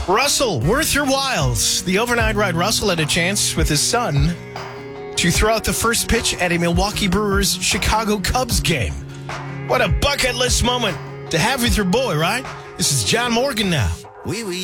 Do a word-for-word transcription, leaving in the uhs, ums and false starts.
Russell, worth your whiles. The overnight ride Russell had a chance with his son to throw out the first pitch at a Milwaukee Brewers Chicago Cubs game. What a bucket list moment to have with your boy, right? This is John Morgan now. Oui, oui.